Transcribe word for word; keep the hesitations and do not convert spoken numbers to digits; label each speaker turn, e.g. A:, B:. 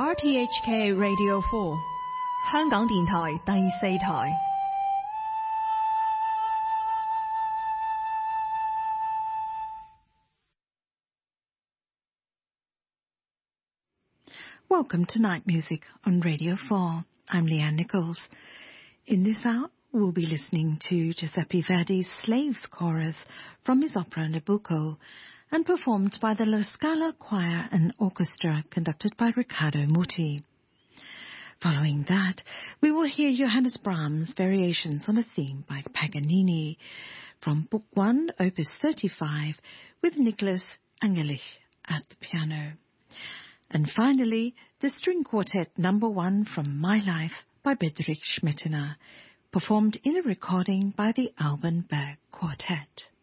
A: R T H K Radio four 香港電台第四台。
B: Welcome to Night Music on Radio four. I'm Leanne Nichols. In this hour, we'll be listening to Giuseppe Verdi's Slaves Chorus from his opera Nabucco, and performed by the La Scala Choir and Orchestra, conducted by Riccardo Muti. Following that, we will hear Johannes Brahms' variations on a theme by Paganini from Book one, Opus thirty-five, with Nicholas Angelich at the piano. And finally, the string quartet number one from My Life by Bedřich Šmetina, performed in a recording by the Alban Berg Quartet.